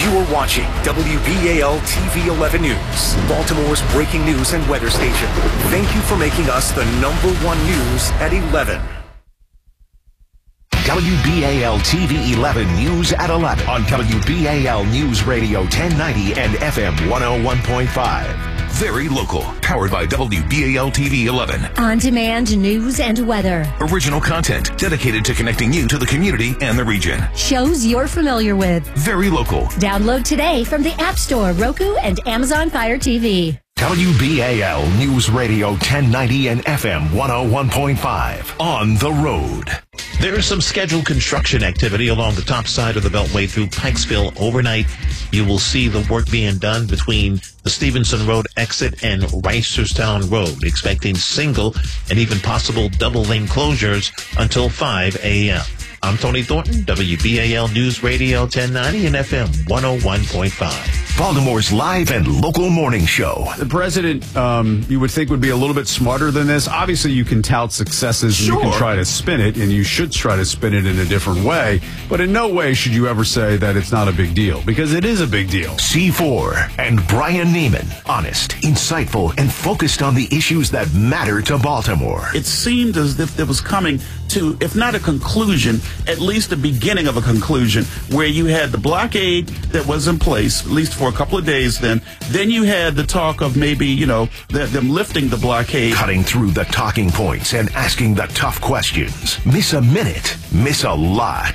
You are watching WBAL TV 11 News, Baltimore's breaking news and weather station. Thank you for making us the #1 news at 11. WBAL TV 11 News at 11 on WBAL News Radio 1090 and FM 101.5. Very local, powered by WBAL TV 11. On-demand news and weather. Original content dedicated to connecting you to the community and the region. Shows you're familiar with. Very local. Download today from the App Store, Roku, and Amazon Fire TV. WBAL News Radio 1090 and FM 101.5. On the road. There is some scheduled construction activity along the top side of the Beltway through Pikesville overnight. You will see the work being done between the Stevenson Road exit and Reisterstown Road, expecting single and even possible double lane closures until 5 a.m. I'm Tony Thornton, WBAL News Radio 1090 and FM 101.5. Baltimore's live and local morning show. The president, you would think, would be a little bit smarter than this. Obviously, you can tout successes and you can try to spin it, and you should try to spin it in a different way. But in no way should you ever say that it's not a big deal, because it is a big deal. C4 and Brian Neiman. Honest, insightful, and focused on the issues that matter to Baltimore. It seemed as if it was coming to, if not a conclusion, at least the beginning of a conclusion, where you had the blockade that was in place, at least for a couple of days then you had the talk of maybe, them lifting the blockade. Cutting through the talking points and asking the tough questions. Miss a minute, miss a lot.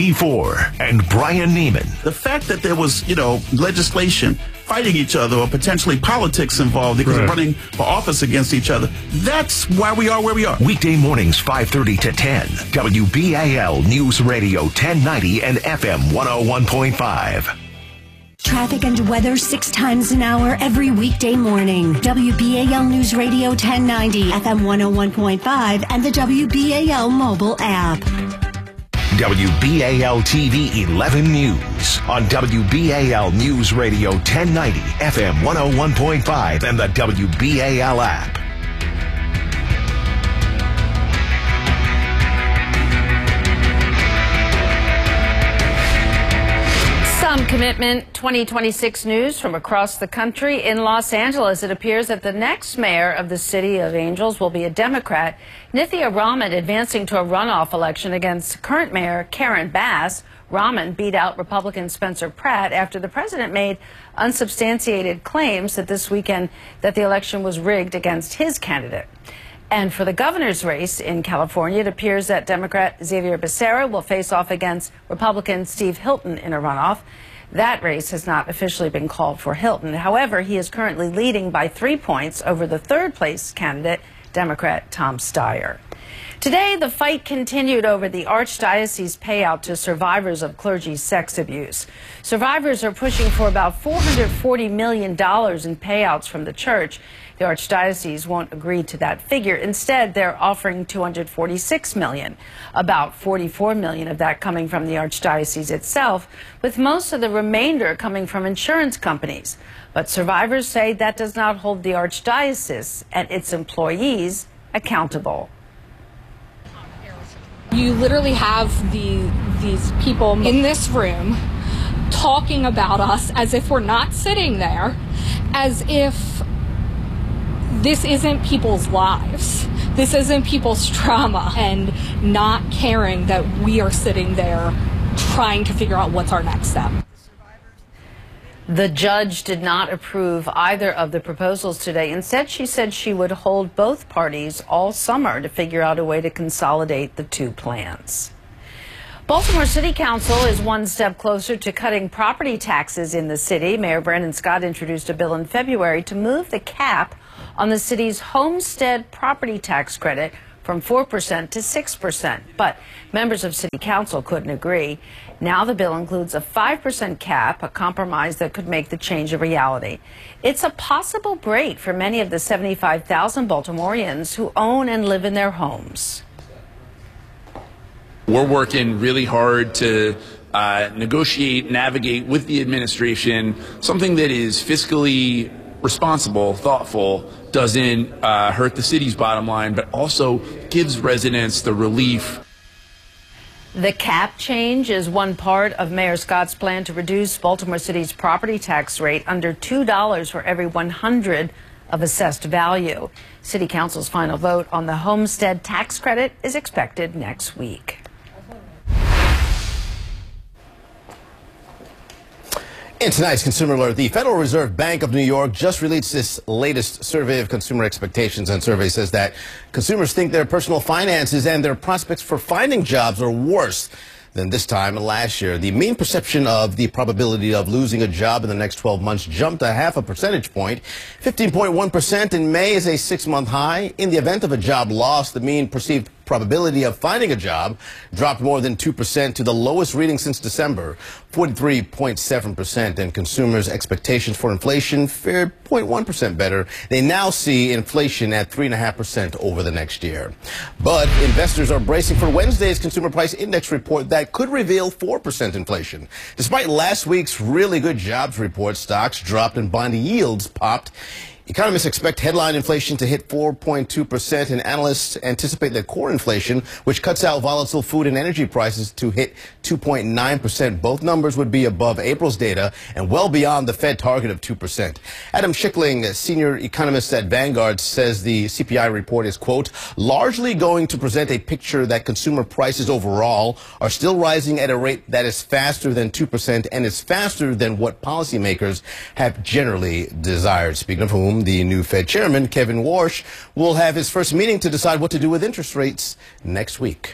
C4 and Brian Neiman. The fact that there was, legislation fighting each other or potentially politics involved because of running for office against each other, that's why we are where we are. Weekday mornings 5:30 to 10. WBAL News Radio 1090 and FM 101.5. Traffic and weather 6 times an hour every weekday morning. WBAL News Radio 1090, FM 101.5, and the WBAL mobile app. WBAL TV 11 News on WBAL News Radio 1090, FM 101.5, and the WBAL app. Some commitment 2026 news from across the country. In Los Angeles, it appears that the next mayor of the City of Angels will be a Democrat. Nithya Raman advancing to a runoff election against current mayor Karen Bass. Raman beat out Republican Spencer Pratt after the president made unsubstantiated claims that this weekend that the election was rigged against his candidate. And for the governor's race in California, it appears that Democrat Xavier Becerra will face off against Republican Steve Hilton in a runoff. That race has not officially been called for Hilton. However, he is currently leading by 3 points over the third-place candidate, Democrat Tom Steyer. Today, the fight continued over the Archdiocese payout to survivors of clergy sex abuse. Survivors are pushing for about $440 million in payouts from the church. The Archdiocese won't agree to that figure. Instead, they're offering $246 million, about $44 million of that coming from the Archdiocese itself, with most of the remainder coming from insurance companies. But survivors say that does not hold the Archdiocese and its employees accountable. You literally have these people in this room talking about us as if we're not sitting there, as if this isn't people's lives. This isn't people's trauma, and not caring that we are sitting there trying to figure out what's our next step. The judge did not approve either of the proposals today. Instead, she said she would hold both parties all summer to figure out a way to consolidate the two plans. Baltimore City Council is one step closer to cutting property taxes in the city. Mayor Brandon Scott introduced a bill in February to move the cap on the city's homestead property tax credit from 4% to 6%. But members of City Council couldn't agree. Now the bill includes a 5% cap, a compromise that could make the change a reality. It's a possible break for many of the 75,000 Baltimoreans who own and live in their homes. We're working really hard to negotiate, navigate with the administration something that is fiscally responsible, thoughtful, doesn't hurt the city's bottom line, but also gives residents the relief. The cap change is one part of Mayor Scott's plan to reduce Baltimore City's property tax rate under $2 for every 100 of assessed value. City Council's final vote on the homestead tax credit is expected next week. In tonight's Consumer Alert, the Federal Reserve Bank of New York just released its latest survey of consumer expectations, and survey says that consumers think their personal finances and their prospects for finding jobs are worse than this time last year. The mean perception of the probability of losing a job in the next 12 months jumped a ½ percentage point. 15.1% in May is a 6-month high. In the event of a job loss, the mean perceived probability of finding a job dropped more than 2% to the lowest reading since December, 43.7%. And consumers' expectations for inflation fared 0.1% better. They now see inflation at 3.5% over the next year. But investors are bracing for Wednesday's Consumer Price Index report that could reveal 4% inflation. Despite last week's really good jobs report, stocks dropped and bond yields popped. Economists expect headline inflation to hit 4.2%, and analysts anticipate that core inflation, which cuts out volatile food and energy prices, to hit 2.9%. Both numbers would be above April's data and well beyond the Fed target of 2%. Adam Schickling, senior economist at Vanguard, says the CPI report is, quote, largely going to present a picture that consumer prices overall are still rising at a rate that is faster than 2% and is faster than what policymakers have generally desired. Speaking of whom, the new Fed chairman, Kevin Warsh, will have his first meeting to decide what to do with interest rates next week.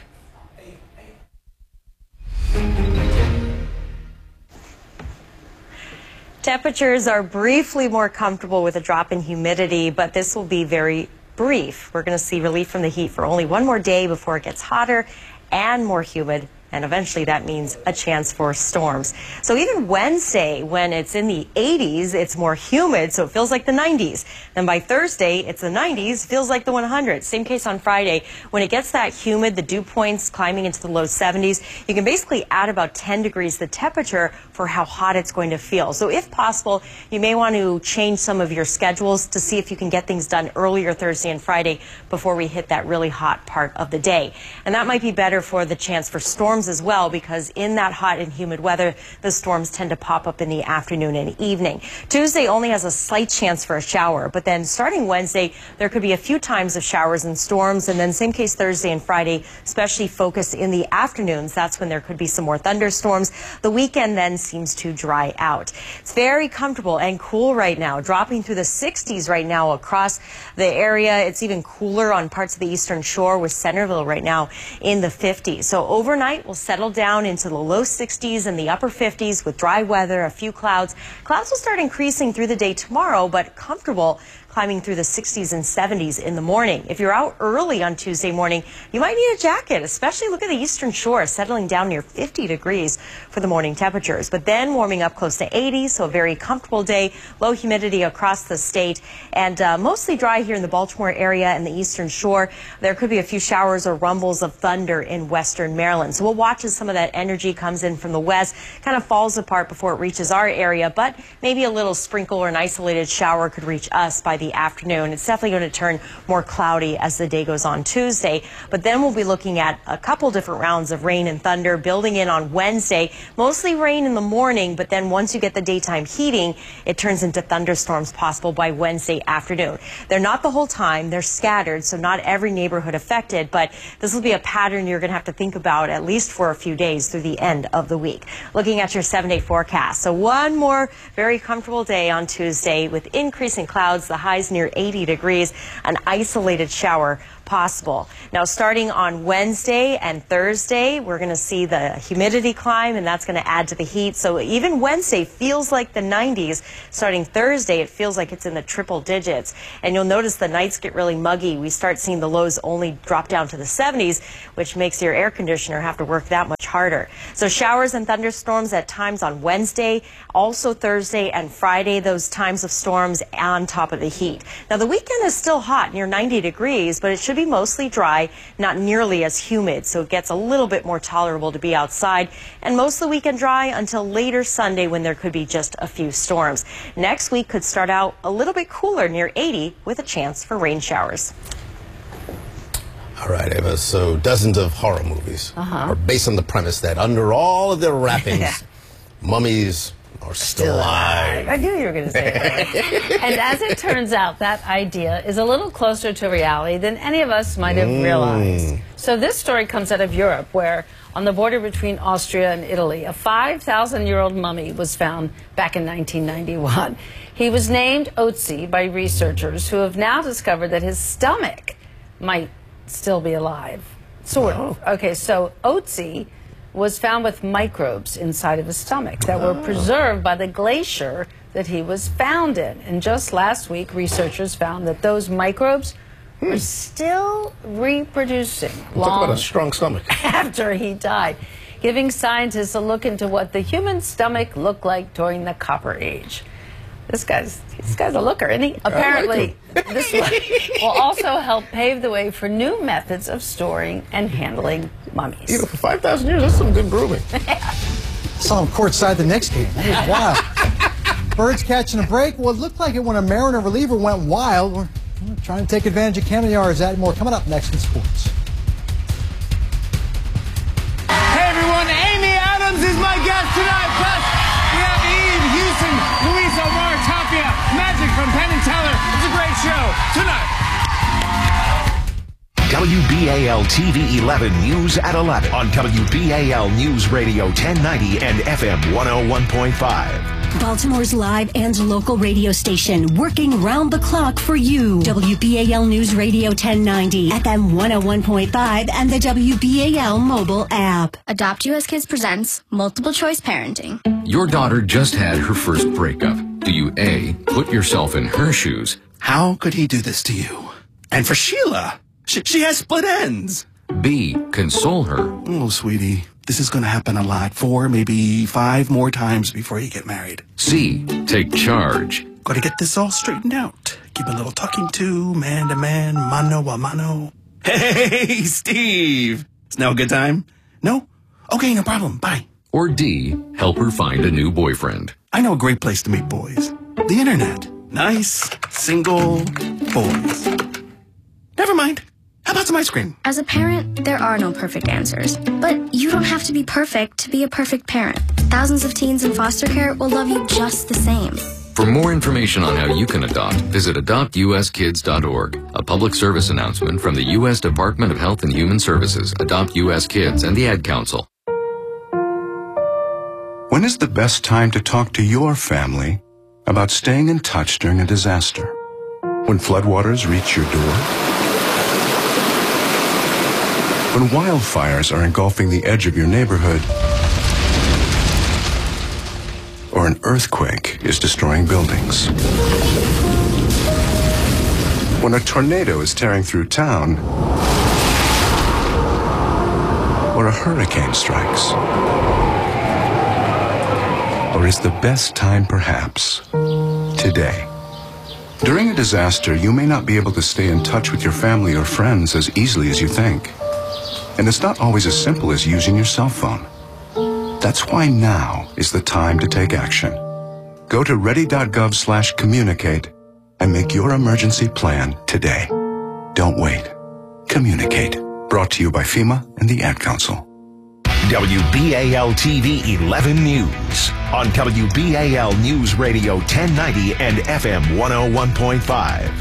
Temperatures are briefly more comfortable with a drop in humidity, but this will be very brief. We're going to see relief from the heat for only one more day before it gets hotter and more humid. And eventually that means a chance for storms. So even Wednesday, when it's in the 80s, it's more humid, so it feels like the 90s. Then by Thursday, it's the 90s, feels like the 100s. Same case on Friday. When it gets that humid, the dew points climbing into the low 70s, you can basically add about 10 degrees the temperature for how hot it's going to feel. So if possible, you may want to change some of your schedules to see if you can get things done earlier Thursday and Friday before we hit that really hot part of the day. And that might be better for the chance for storms as well, because in that hot and humid weather, the storms tend to pop up in the afternoon and evening. Tuesday only has a slight chance for a shower, but then starting Wednesday, there could be a few times of showers and storms, and then same case Thursday and Friday, especially focused in the afternoons. That's when there could be some more thunderstorms. The weekend then seems to dry out. It's very comfortable and cool right now, dropping through the 60s right now across the area. It's even cooler on parts of the eastern shore, with Centerville right now in the 50s. So overnight, we'll settle down into the low 60s and the upper 50s with dry weather, a few clouds. Clouds will start increasing through the day tomorrow, but comfortable climbing through the 60s and 70s in the morning. If you're out early on Tuesday morning, you might need a jacket, especially look at the eastern shore, settling down near 50 degrees for the morning temperatures. But then warming up close to 80, so a very comfortable day, low humidity across the state, and mostly dry here in the Baltimore area and the eastern shore. There could be a few showers or rumbles of thunder in western Maryland. So we'll watch as some of that energy comes in from the west, kind of falls apart before it reaches our area, but maybe a little sprinkle or an isolated shower could reach us by the afternoon. It's definitely going to turn more cloudy as the day goes on Tuesday, but then we'll be looking at a couple different rounds of rain and thunder building in on Wednesday. Mostly rain in the morning, but then once you get the daytime heating, it turns into thunderstorms possible by Wednesday afternoon. They're not the whole time, they're scattered, so not every neighborhood affected, but this will be a pattern you're going to have to think about at least for a few days through the end of the week. Looking at your 7-day forecast. So one more very comfortable day on Tuesday with increasing clouds, the highs near 80 degrees, an isolated shower possible. Now starting on Wednesday and Thursday, we're going to see the humidity climb, and that's going to add to the heat. So even Wednesday feels like the 90s. Starting Thursday, it feels like it's in the triple digits. And you'll notice the nights get really muggy. We start seeing the lows only drop down to the 70s, which makes your air conditioner have to work that much harder. So showers and thunderstorms at times on Wednesday, also Thursday and Friday, those times of storms on top of the heat. Now the weekend is still hot, near 90 degrees, but it should be mostly dry, not nearly as humid, so it gets a little bit more tolerable to be outside, and most of the weekend dry until later Sunday when there could be just a few storms. Next week could start out a little bit cooler, near 80, with a chance for rain showers. All right, Eva. So dozens of horror movies are based on the premise that under all of their wrappings, mummies are still alive. I knew you were going to say that. And as it turns out, that idea is a little closer to reality than any of us might have realized. So this story comes out of Europe, where on the border between Austria and Italy, a 5,000-year-old mummy was found back in 1991. He was named Otzi by researchers who have now discovered that his stomach might still be alive. Sort of. Okay, so Otzi was found with microbes inside of his stomach that were preserved by the glacier that he was found in. And just last week, researchers found that those microbes are still reproducing Talk about a strong stomach. after he died, giving scientists a look into what the human stomach looked like during the Copper Age. This guy's a looker, isn't he? Apparently, this will also help pave the way for new methods of storing and handling mummies. Even for 5,000 years, that's some good grooming. Saw him courtside the Knicks game. That was wild. Birds catching a break. Well, it looked like it when a Mariner reliever went wild. We're trying to take advantage of Camden Yards. That and more coming up next in sports. Hey everyone, Amy Adams is my guest tonight. Plus, we have Eve, Houston, Luis Omar, Tapia, Magic from Penn and Teller. It's a great show tonight. WBAL TV 11 News at 11 on WBAL News Radio 1090 and FM 101.5. Baltimore's live and local radio station, working round the clock for you. WBAL News Radio 1090, FM 101.5, and the WBAL mobile app. Adopt US Kids presents Multiple Choice Parenting. Your daughter just had her first breakup. Do you A, put yourself in her shoes? How could he do this to you? And for Sheila, she has split ends. B, console her. Oh, sweetie, this is going to happen a lot. 4, maybe 5 more times before you get married. C, take charge. Got to get this all straightened out. Give a little talking to, man to man, mano a mano. Hey, Steve! Is now a good time? No? Okay, no problem. Bye. Or D, help her find a new boyfriend. I know a great place to meet boys. The internet. Nice, single boys. Never mind. How about some ice cream? As a parent, there are no perfect answers. But you don't have to be perfect to be a perfect parent. Thousands of teens in foster care will love you just the same. For more information on how you can adopt, visit adoptuskids.org. A public service announcement from the U.S. Department of Health and Human Services, Adopt U.S. Kids, and the Ad Council. When is the best time to talk to your family about staying in touch during a disaster? When floodwaters reach your door? When wildfires are engulfing the edge of your neighborhood, or an earthquake is destroying buildings. When a tornado is tearing through town, or a hurricane strikes. Or is the best time perhaps today? During a disaster, you may not be able to stay in touch with your family or friends as easily as you think. And it's not always as simple as using your cell phone. That's why now is the time to take action. Go to ready.gov/communicate and make your emergency plan today. Don't wait. Communicate. Brought to you by FEMA and the Ad Council. WBAL TV 11 News on WBAL News Radio 1090 and FM 101.5.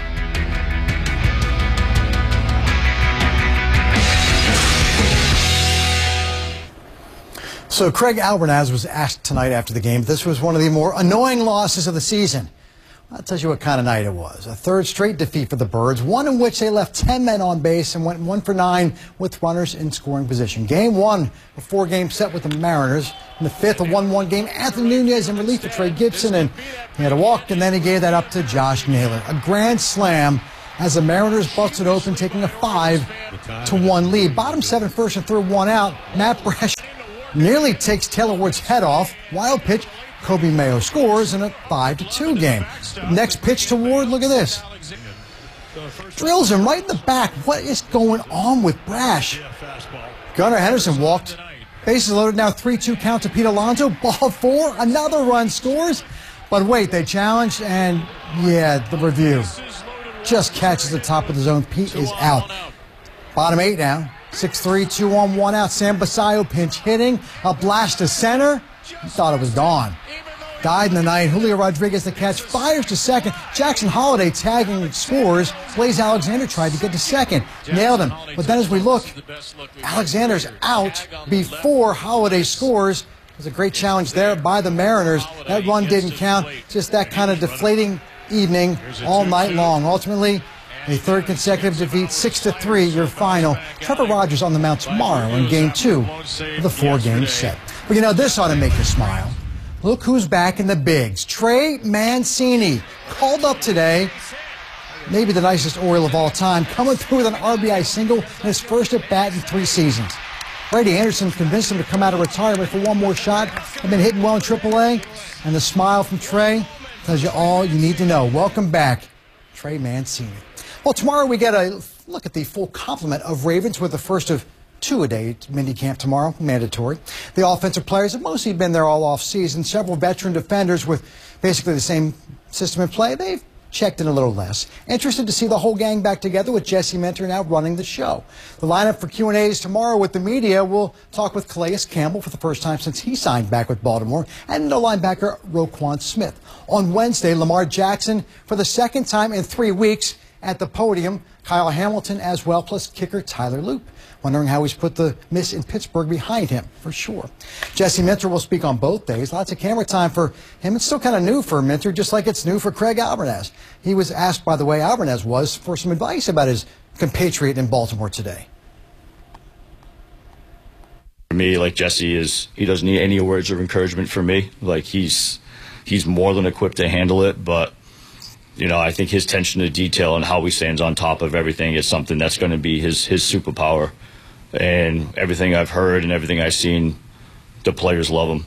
So Craig Albernaz was asked tonight after the game if this was one of the more annoying losses of the season. That tells you what kind of night it was. A third straight defeat for the Birds, one in which they left 10 men on base and went 1 for 9 with runners in scoring position. Game 1, a 4-game set with the Mariners. In the 5th, a 1-1 game, Anthony Nunez in relief for Trey Gibson, and he had a walk, and then he gave that up to Josh Naylor. A grand slam as the Mariners busted open, taking a 5-1 lead. Bottom 7, first and third, 1 out. Matt Brash nearly takes Taylor Ward's head off. Wild pitch. Kobe Mayo scores in a 5-2 game. Next pitch to Ward, look at this. Drills him right in the back. What is going on with Brash? Gunnar Henderson walked. Bases loaded now, 3-2 count to Pete Alonso. Ball 4, another run scores. But wait, they challenged, and yeah, the review just catches the top of the zone. Pete is out. Bottom 8 now. 6-3, 2-on-1 out. Sam Basayo pinch hitting. A blast to center. He thought it was gone. Died in the night. Julio Rodriguez the catch. Fires to second. Jackson Holiday tagging scores. Blaze Alexander tried to get to second. Nailed him. But then as we look, Alexander's out before Holiday scores. It was a great challenge there by the Mariners. That run didn't count. Just that kind of deflating evening all night long. Ultimately, a third consecutive defeat, 6-3, your final. Trevor Rogers on the mound tomorrow in Game 2 of the 4-game set. But you know, this ought to make you smile. Look who's back in the bigs. Trey Mancini, called up today. Maybe the nicest Oriole of all time, coming through with an RBI single in his first at-bat in 3 seasons. Brady Anderson convinced him to come out of retirement for one more shot. I've been hitting well in AAA, and the smile from Trey tells you all you need to know. Welcome back, Trey Mancini. Well, tomorrow we get a look at the full complement of Ravens with the first of 2 a day mini camp tomorrow, mandatory. The offensive players have mostly been there all off season. Several veteran defenders with basically the same system in play. They've checked in a little less. Interested to see the whole gang back together with Jesse Minter now running the show. The lineup for Q&As tomorrow with the media. We'll talk with Calais Campbell for the first time since he signed back with Baltimore, and no linebacker Roquan Smith. On Wednesday, Lamar Jackson for the second time in 3 weeks at the podium. Kyle Hamilton as well, plus kicker Tyler Loop. Wondering how he's put the miss in Pittsburgh behind him, for sure. Jesse Minter will speak on both days. Lots of camera time for him. It's still kind of new for Minter, just like it's new for Craig Albernaz. He was asked, by the way, Albernaz was, for some advice about his compatriot in Baltimore today. For me, like Jesse is, he doesn't need any words of encouragement from me. Like he's more than equipped to handle it, but you know, I think his attention to detail and how he stands on top of everything is something that's going to be his superpower. And everything I've heard and everything I've seen, the players love him.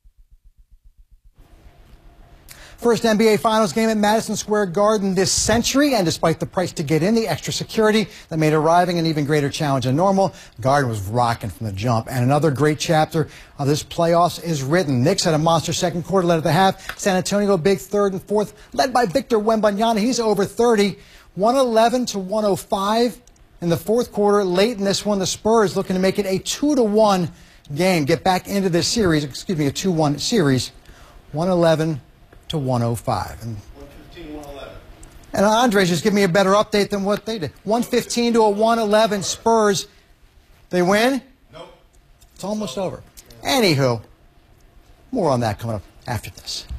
First NBA Finals game at Madison Square Garden this century, and despite the price to get in, the extra security that made arriving an even greater challenge than normal, Garden was rocking from the jump. And another great chapter of this playoffs is written. Knicks had a monster second quarter led at the half. San Antonio big third and fourth, led by Victor Wembanyama. He's over 30, 111-105 in the fourth quarter. Late in this one, the Spurs looking to make it a 2-1 game, get back into this series. Excuse me, a 2-1 series, 111-105. And 115-111. And Andres just give me a better update than what they did. 115-111 Spurs. They win? Nope. It's almost over. Anywho, more on that coming up after this.